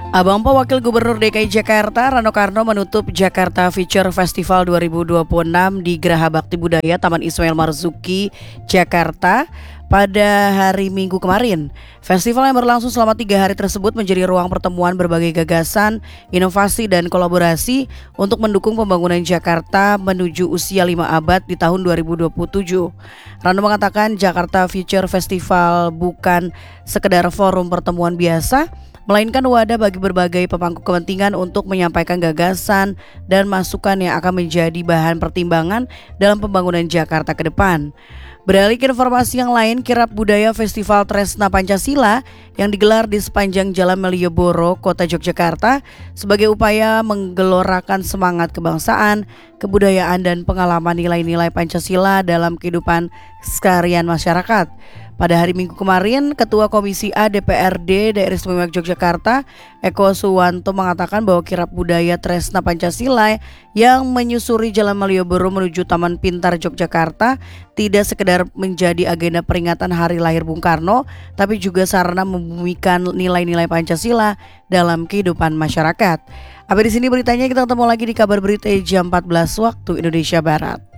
Abang Po Wakil Gubernur DKI Jakarta Rano Karno menutup Jakarta Future Festival 2026 di Geraha Bakti Budaya Taman Ismail Marzuki, Jakarta pada hari Minggu kemarin. Festival yang berlangsung selama 3 hari tersebut menjadi ruang pertemuan berbagai gagasan, inovasi, dan kolaborasi untuk mendukung pembangunan Jakarta menuju usia 5 abad di tahun 2027. Rano mengatakan Jakarta Future Festival bukan sekedar forum pertemuan biasa, melainkan wadah bagi berbagai pemangku kepentingan untuk menyampaikan gagasan dan masukan yang akan menjadi bahan pertimbangan dalam pembangunan Jakarta ke depan. Beralih ke informasi yang lain, kirap budaya Festival Tresna Pancasila yang digelar di sepanjang Jalan Malioboro, Kota Yogyakarta sebagai upaya menggelorakan semangat kebangsaan, kebudayaan, dan pengalaman nilai-nilai Pancasila dalam kehidupan keseharian masyarakat. Pada hari Minggu kemarin, Ketua Komisi A DPRD Daerah Istimewa Yogyakarta, Eko Suwanto, mengatakan bahwa kirap budaya Tresna Pancasila yang menyusuri Jalan Malioboro menuju Taman Pintar Yogyakarta tidak sekedar menjadi agenda peringatan hari lahir Bung Karno, tapi juga sarana membumikan nilai-nilai Pancasila dalam kehidupan masyarakat. Sampai di sini beritanya, kita ketemu lagi di kabar berita jam 14 waktu Indonesia Barat.